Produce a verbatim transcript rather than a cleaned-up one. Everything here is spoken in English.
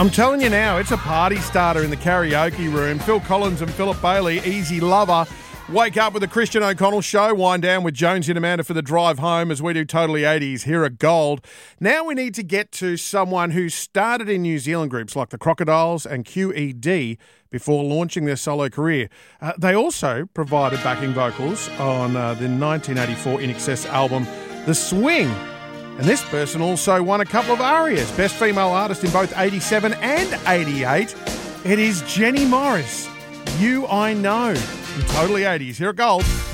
I'm telling you now, it's a party starter in the karaoke room. Phil Collins and Philip Bailey, Easy Lover. Wake up with the Christian O'Connell Show. Wind down with Jones and Amanda for the drive home as we do Totally eighties here at Gold. Now we need to get to someone who started in New Zealand groups like the Crocodiles and Q E D before launching their solo career. Uh, they also provided backing vocals on uh, the nineteen eighty-four In Excess album, The Swing. And this person also won a couple of ARIAs, Best Female Artist in both eighty-seven and eighty-eight. It is Jenny Morris, You I Know, in Totally eighties here at Gold.